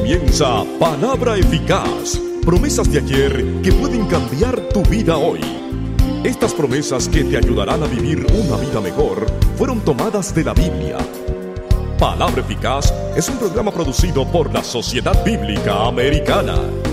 comienza Palabra Eficaz, promesas de ayer que pueden cambiar tu vida hoy. Estas promesas que te ayudarán a vivir una vida mejor fueron tomadas de la Biblia. Palabra Eficaz es un programa producido por la Sociedad Bíblica Americana.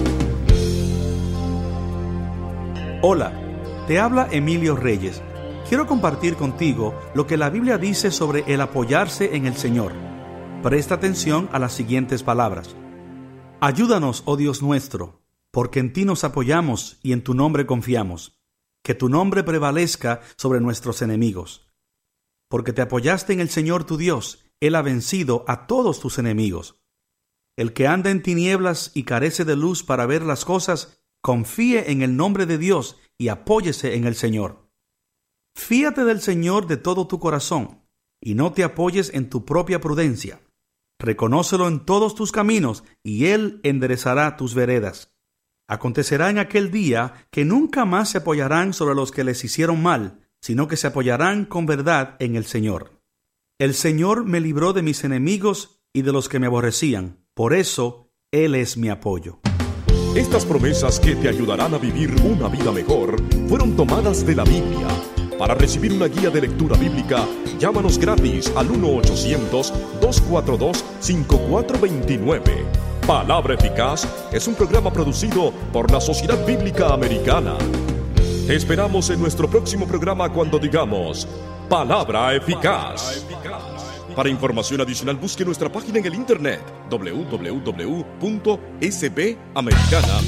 Hola, te habla Emilio Reyes. Quiero compartir contigo lo que la Biblia dice sobre el apoyarse en el Señor. Presta atención a las siguientes palabras. Ayúdanos, oh Dios nuestro, porque en ti nos apoyamos y en tu nombre confiamos. Que tu nombre prevalezca sobre nuestros enemigos. Porque te apoyaste en el Señor tu Dios, Él ha vencido a todos tus enemigos. El que anda en tinieblas y carece de luz para ver las cosas, confíe en el nombre de Dios y apóyese en el Señor. Fíate del Señor de todo tu corazón y no te apoyes en tu propia prudencia. Reconócelo en todos tus caminos y Él enderezará tus veredas. Acontecerá en aquel día que nunca más se apoyarán sobre los que les hicieron mal, sino que se apoyarán con verdad en el Señor. El Señor me libró de mis enemigos y de los que me aborrecían. Por eso, Él es mi apoyo. Estas promesas que te ayudarán a vivir una vida mejor fueron tomadas de la Biblia. Para recibir una guía de lectura bíblica, llámanos gratis al 1-800-242-5429. Palabra Eficaz es un programa producido por la Sociedad Bíblica Americana. Te esperamos en nuestro próximo programa cuando digamos Palabra Eficaz. Para información adicional, busque nuestra página en el internet www.sbamericana.org.